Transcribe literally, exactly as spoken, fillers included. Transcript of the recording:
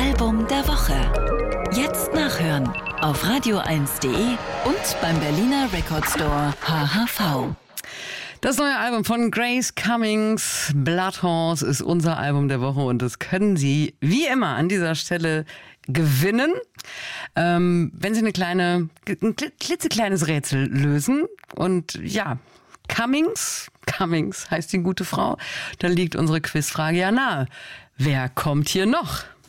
Album der Woche. Jetzt nachhören auf radio eins punkt de und beim Berliner Record Store H H V. Das neue Album von Grace Cummings, Blood Horse, ist unser Album der Woche und das können Sie wie immer an dieser Stelle gewinnen, ähm, wenn Sie eine kleine, ein klitzekleines Rätsel lösen. Und ja, Cummings, Cummings heißt die gute Frau, da liegt unsere Quizfrage ja nahe. Wer kommt hier noch?